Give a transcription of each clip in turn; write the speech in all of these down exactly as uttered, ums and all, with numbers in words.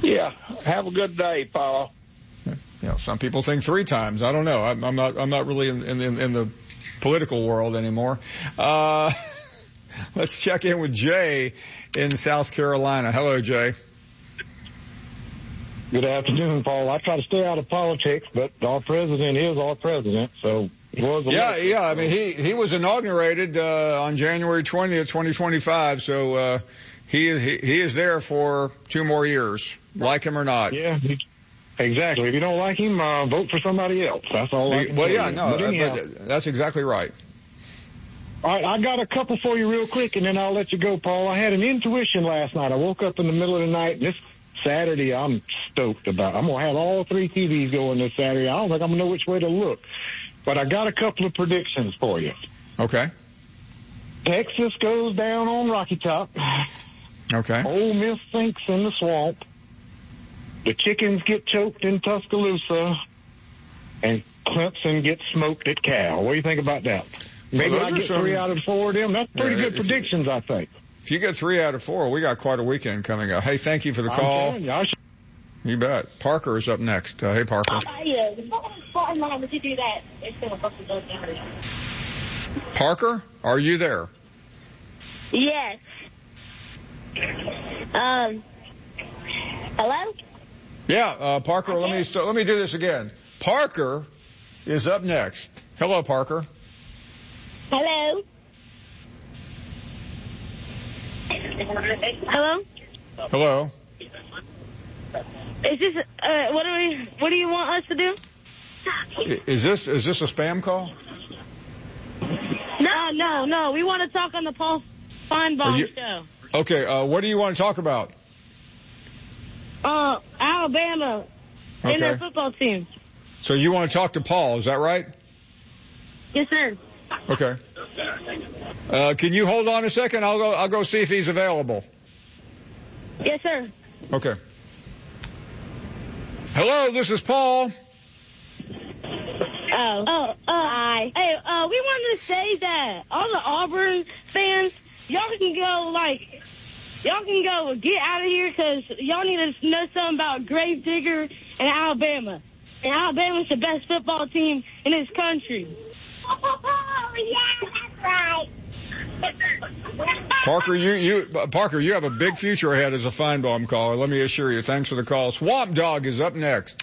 Yeah. Have a good day, Paul. You know, some people think three times. I don't know. I'm, I'm not. I'm not really in, in, in the political world anymore. Uh, let's check in with Jay in South Carolina. Hello, Jay. Good afternoon, Paul. I try to stay out of politics, but our president is our president, so he was. Yeah, yeah. I mean, he he was inaugurated uh, on January twentieth, twenty twenty-five. So uh, he he he is there for two more years, like him or not. Yeah. He, Exactly. If you don't like him, uh, vote for somebody else. That's all I can Well, tell yeah, you. no, but anyhow, but that's exactly right. All right, I got a couple for you real quick, and then I'll let you go, Paul. I had an intuition last night. I woke up in the middle of the night, and this Saturday I'm stoked about. I'm going to have all three T Vs going this Saturday. I don't think I'm going to know which way to look. But I got a couple of predictions for you. Okay. Texas goes down on Rocky Top. Okay. Ole Miss sinks in the swamp. The chickens get choked in Tuscaloosa, and Clemson gets smoked at Cal. What do you think about that? Maybe well, I get some, three out of four of them. That's pretty yeah, good predictions, you, I think. If you get three out of four, we got quite a weekend coming up. Hey, thank you for the call. I'm you, you bet. Parker is up next. Uh, hey, Parker. Parker, are you there? Yes. Um. Hello? Yeah, uh, Parker, okay. let me so let me do this again. Parker is up next. Hello, Parker. Hello? Hello? Hello? Is this, uh, what do we, what do you want us to do? Is this, is this a spam call? No, no, no. We want to talk on the Paul Feinbaum you, show. Okay, uh, what do you want to talk about? Uh, Alabama okay. and their football team. So you want to talk to Paul, is that right? Yes, sir. Okay. Uh, can you hold on a second? I'll go, I'll go see if he's available. Yes, sir. Okay. Hello, this is Paul. Oh. Oh, uh, hi. Hey, uh, we wanted to say that all the Auburn fans, y'all can go, like, y'all can go get out of here because y'all need to know something about Gravedigger and Alabama. And Alabama's the best football team in this country. Oh, yeah, that's right. Parker, you, you, Parker, you have a big future ahead as a Feinbaum caller. Let me assure you. Thanks for the call. Swamp Dog is up next.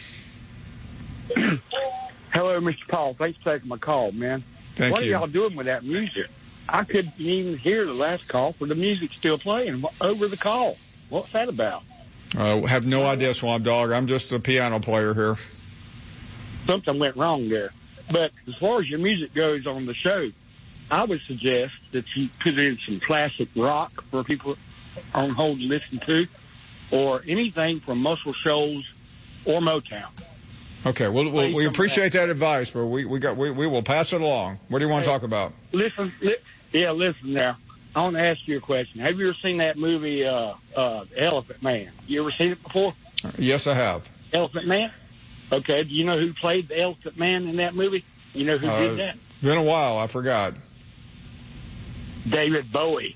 Hello, Mister Paul. Thanks for taking my call, man. Thank what you. What are y'all doing with that music? I couldn't even hear the last call for the music still playing over the call. What's that about? I uh, have no idea, Swamp Dog. I'm just a piano player here. Something went wrong there. But as far as your music goes on the show, I would suggest that you put in some classic rock for people on hold to listen to, or anything from Muscle Shoals or Motown. Okay, well, well we appreciate that advice, but we we got we, we will pass it along. What do you want to hey, talk about? Listen, li- yeah, listen now. I want to ask you a question. Have you ever seen that movie, uh, uh, Elephant Man? You ever seen it before? Yes, I have. Elephant Man? Okay. Do you know who played the Elephant Man in that movie? You know who uh, did that? It's been a while. I forgot. David Bowie.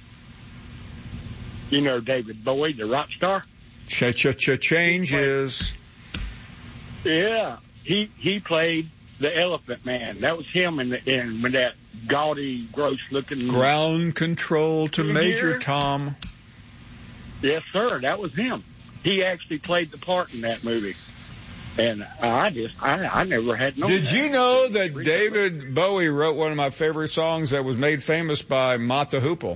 You know David Bowie, the rock star? Ch-ch-ch-change is... Yeah. He he played the Elephant Man. That was him in, the, in with that gaudy, gross-looking... Ground control to Major here? Tom. Yes, sir. That was him. He actually played the part in that movie. And I just, I, I never had known Did that. you know that David Bowie wrote one of my favorite songs that was made famous by Mott the Hoople?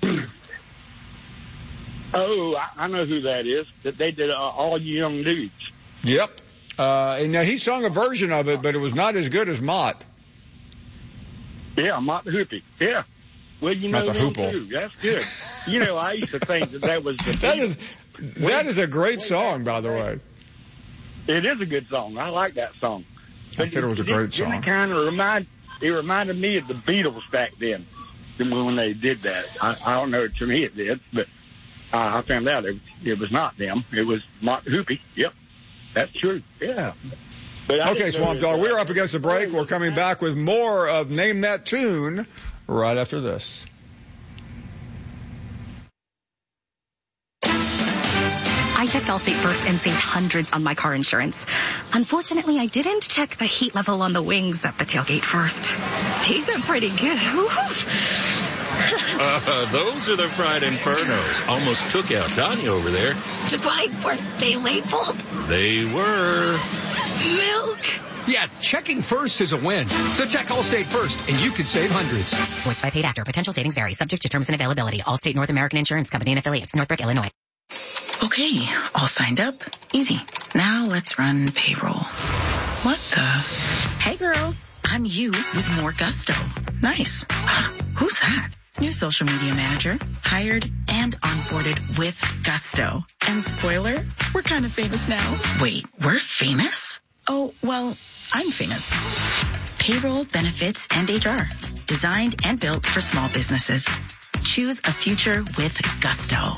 Oh, I, I know who that is. That they did uh, All You Young Dudes. Yep. Uh, and now he sung a version of it, but it was not as good as Mott. Yeah, Mott the Hoopy. Yeah. Well, you know Mott the them Hoople. too. That's good. You know, I used to think that that was the that is that is a great song, by the way. It is a good song. I like that song. I said it was a great song. It kind of remind, it reminded me of the Beatles back then when they did that. I, I don't know. To me, it did, but uh, I found out it, it was not them. It was Mott the Hoopy. Yep, that's true. Yeah. But okay, Swamp Dog, we're up against the break. We're coming back with more of Name That Tune right after this. I checked Allstate first and saved hundreds on my car insurance. Unfortunately, I didn't check the heat level on the wings at the tailgate first. These are pretty good. uh, those are the fried infernos. Almost took out Tanya over there. Why weren't they labeled? They were. Milk. Yeah, checking first is a win. So check Allstate first, and you could save hundreds. Voiced by paid actor. Potential savings vary. Subject to terms and availability. Allstate North American Insurance Company and affiliates. Northbrook, Illinois. Okay, all signed up. Easy. Now let's run payroll. What the? Hey, girl. I'm you with more gusto. Nice. Who's that? New social media manager. Hired and onboarded with gusto. And spoiler, we're kind of famous now. Wait, we're famous? Oh, well, I'm famous. Payroll, benefits, and H R. Designed and built for small businesses. Choose a future with gusto.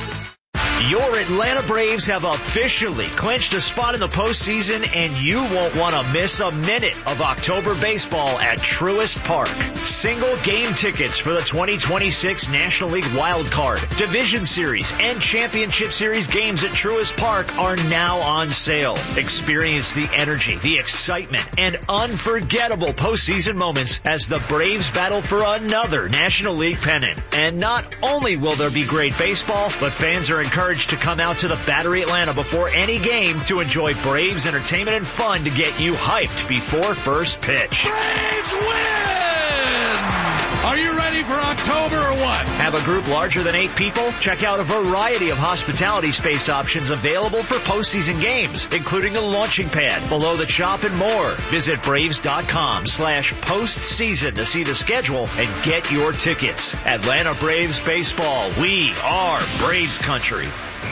Your Atlanta Braves have officially clinched a spot in the postseason, and you won't want to miss a minute of October baseball at Truist Park. Single game tickets for the twenty twenty-six National League Wild Card, Division Series, and Championship Series games at Truist Park are now on sale. Experience the energy, the excitement, and unforgettable postseason moments as the Braves battle for another National League pennant. And not only will there be great baseball, but fans are encouraged to come out to the Battery Atlanta before any game to enjoy Braves entertainment and fun to get you hyped before first pitch. Braves win! Are you ready for October or what? Have a group larger than eight people? Check out a variety of hospitality space options available for postseason games, including a launching pad, below the chop, and more. Visit Braves.com slash postseason to see the schedule and get your tickets. Atlanta Braves baseball. We are Braves country.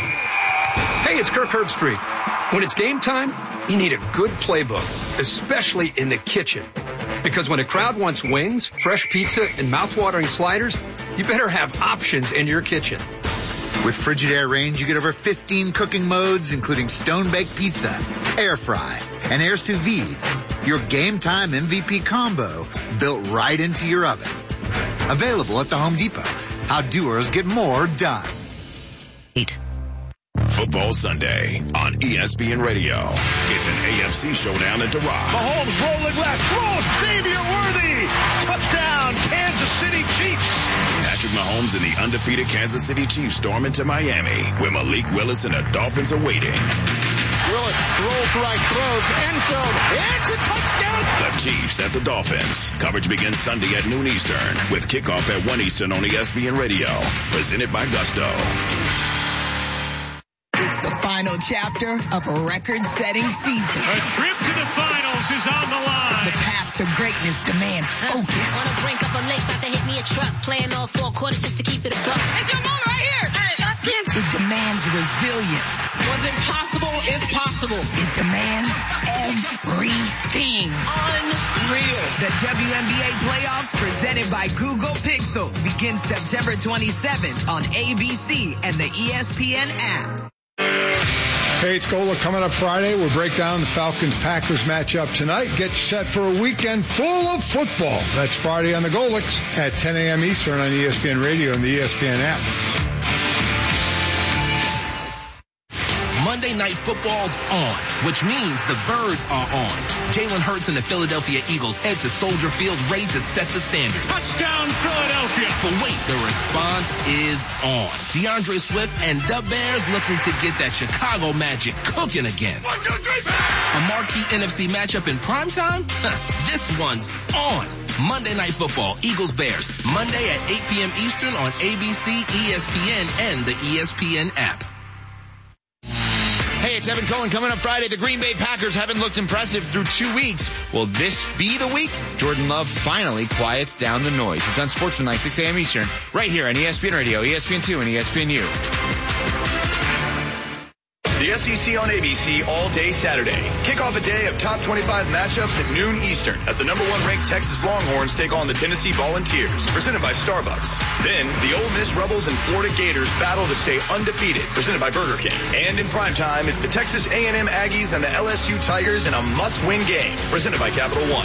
Hey, it's Kirk Herbstreit. When it's game time, you need a good playbook, especially in the kitchen. Because when a crowd wants wings, fresh pizza, and mouth-watering sliders, you better have options in your kitchen. With Frigidaire Range, you get over fifteen cooking modes, including stone-baked pizza, air fry, and air sous vide. Your game time M V P combo built right into your oven. Available at the Home Depot. How doers get more done. Eight. Football Sunday on E S P N Radio. It's an A F C showdown at the Rock. Mahomes rolling left, throws, Xavier Worthy. Touchdown, Kansas City Chiefs. Patrick Mahomes and the undefeated Kansas City Chiefs storm into Miami, where Malik Willis and the Dolphins are waiting. Willis rolls right, throws, end zone, it's a touchdown. The Chiefs at the Dolphins. Coverage begins Sunday at noon Eastern, with kickoff at one Eastern on E S P N Radio. Presented by Gusto. It's the final chapter of a record-setting season. A trip to the finals is on the line. The path to greatness demands focus. On the brink of a lake, about to hit me a truck. Playing all four quarters just to keep it a buck. It's your moment right here. It demands resilience. What's impossible is possible. It demands everything. Unreal. The W N B A playoffs presented by Google Pixel begins September twenty-seventh on A B C and the E S P N app. Hey, it's Gola coming up Friday. We'll break down the Falcons-Packers matchup tonight. Get you set for a weekend full of football. That's Friday on the Golix at ten a.m. Eastern on E S P N Radio and the E S P N app. Monday Night Football's on, which means the Birds are on. Jalen Hurts and the Philadelphia Eagles head to Soldier Field ready to set the standard. Touchdown, Philadelphia! But wait, the response is on. DeAndre Swift and the Bears looking to get that Chicago magic cooking again. One, two, three, bang! A marquee N F C matchup in primetime? This one's on. Monday Night Football, Eagles-Bears, Monday at eight p.m. Eastern on A B C, E S P N, and the E S P N app. Hey, it's Evan Cohen. Coming up Friday, the Green Bay Packers haven't looked impressive through two weeks. Will this be the week Jordan Love finally quiets down the noise? It's on Sportsman six a.m. Eastern, right here on E S P N Radio, E S P N two, and E S P N U. The S E C on A B C all day Saturday. Kick off a day of top twenty-five matchups at noon Eastern as the number one ranked Texas Longhorns take on the Tennessee Volunteers, presented by Starbucks. Then the Ole Miss Rebels and Florida Gators battle to stay undefeated, presented by Burger King. And in primetime, it's the Texas A and M Aggies and the L S U Tigers in a must-win game, presented by Capital One.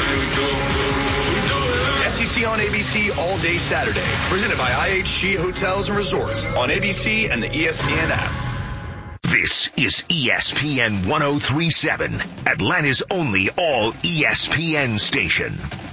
S E C on A B C all day Saturday, presented by I H G Hotels and Resorts on A B C and the E S P N app. This is E S P N one oh three point seven, Atlanta's only all E S P N station.